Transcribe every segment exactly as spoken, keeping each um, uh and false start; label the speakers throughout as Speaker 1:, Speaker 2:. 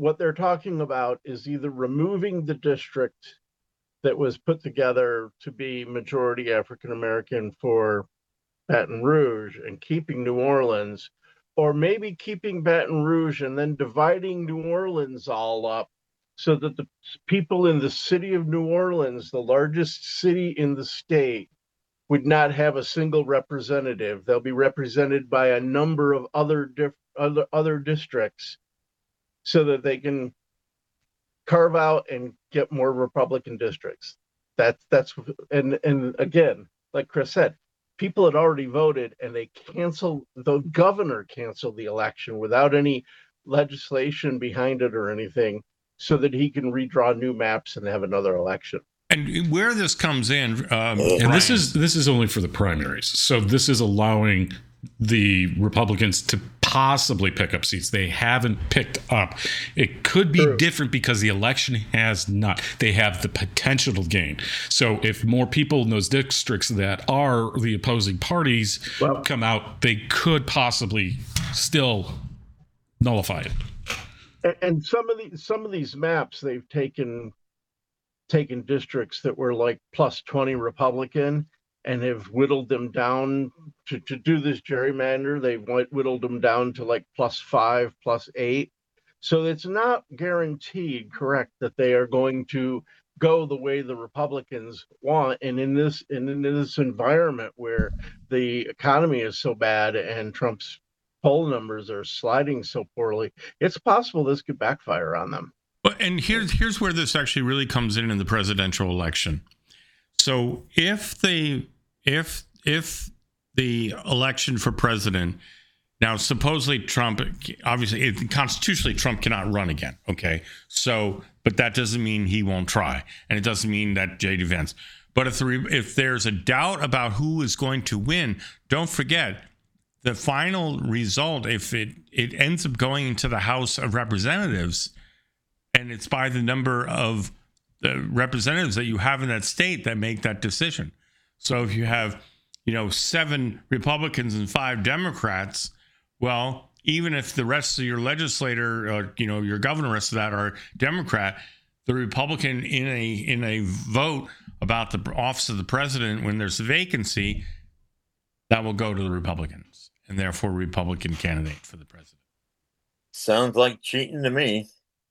Speaker 1: what they're talking about is either removing the district that was put together to be majority African American for Baton Rouge and keeping New Orleans, or maybe keeping Baton Rouge and then dividing New Orleans all up so that the people in the city of New Orleans, the largest city in the state, would not have a single representative. They'll be represented by a number of other diff- other, other districts so that they can carve out and get more Republican districts. That's that's and and again, like Chris said, people had already voted and they canceled, the governor canceled the election without any legislation behind it or anything, so that he can redraw new maps and have another election.
Speaker 2: And where this comes in, um,
Speaker 3: and
Speaker 2: Brian,
Speaker 3: this is this is only for the primaries. So this is allowing the Republicans to possibly pick up seats they haven't picked up. It could be
Speaker 1: True.
Speaker 3: different because the election has not. They have the potential to gain. So if more people in those districts that are the opposing parties
Speaker 1: Well-
Speaker 3: come out, they could possibly still nullify it.
Speaker 1: And, and some of these some of these maps, they've taken taken districts that were like plus twenty Republican and have whittled them down to, to do this gerrymander. They've whittled them down to like plus five, plus eight. So it's not guaranteed, correct, that they are going to go the way the Republicans want. And in this and in this environment where the economy is so bad and Trump's poll numbers are sliding so poorly, it's possible this could backfire on them.
Speaker 2: Well, and here's here's where this actually really comes in in the presidential election. So if the if if the election for president, now supposedly Trump, obviously it, constitutionally Trump cannot run again. Okay, so but that doesn't mean he won't try, and it doesn't mean that J D Vance. But if the if there's a doubt about who is going to win, don't forget the final result. If it it ends up going into the House of Representatives, and it's by the number of the representatives that you have in that state that make that decision. So if you have, you know, seven Republicans and five Democrats, well, even if the rest of your legislator, or, you know, your governor, rest of that are Democrat, the Republican in a in a vote about the office of the president when there's a vacancy, that will go to the Republicans and therefore Republican candidate for the president.
Speaker 4: Sounds like cheating to me.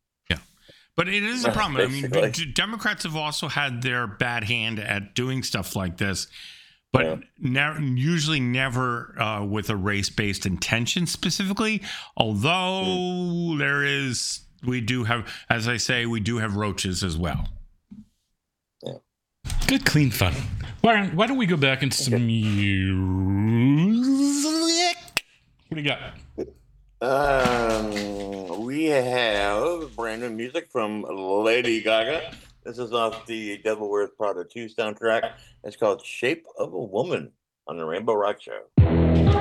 Speaker 2: But it is a problem. I mean,
Speaker 4: Basically.
Speaker 2: Democrats have also had their bad hand at doing stuff like this, but
Speaker 4: Yeah.
Speaker 2: ne- usually never uh, with a race-based intention specifically. Although
Speaker 4: Mm.
Speaker 2: there is, we do have, as I say, we do have roaches as well.
Speaker 3: Good, clean fun. Why, why don't we go back into some music? What do you got?
Speaker 4: Um, we have brand new music from Lady Gaga. This is off the Devil Wears Prada two soundtrack. It's called Shape of a Woman on the Rainbow Rock Show.